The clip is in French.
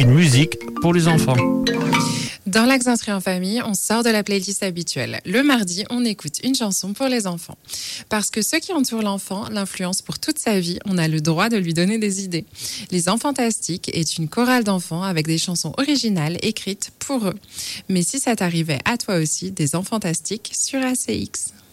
une musique pour les enfants. Dans l'Axe d'entrée en famille, on sort de la playlist habituelle. Le mardi, on écoute une chanson pour les enfants. Parce que ceux qui entourent l'enfant l'influencent pour toute sa vie, on a le droit de lui donner des idées. Les Enfantastiques est une chorale d'enfants avec des chansons originales écrites pour eux. Mais si ça t'arrivait à toi aussi, des Enfantastiques sur ACX.